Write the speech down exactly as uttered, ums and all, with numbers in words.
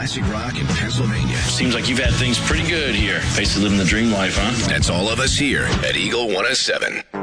classic rock in Pennsylvania. Seems like you've had things pretty good here. Basically living the dream life, huh? That's all of us here at Eagle one oh seven.